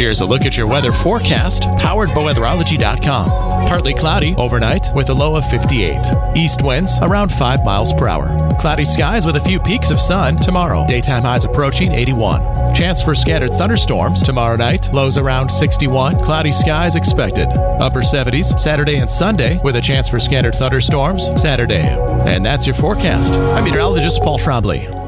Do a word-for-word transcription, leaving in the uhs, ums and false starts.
Here's a look at your weather forecast, powered by weatherology dot com. Partly cloudy overnight with a low of fifty-eight. East winds around five miles per hour. Cloudy skies with a few peaks of sun tomorrow. Daytime highs approaching eighty-one. Chance for scattered thunderstorms tomorrow night. Lows around sixty-one. Cloudy skies expected. Upper seventies Saturday and Sunday with a chance for scattered thunderstorms Saturday. And that's your forecast. I'm meteorologist Paul Trombley.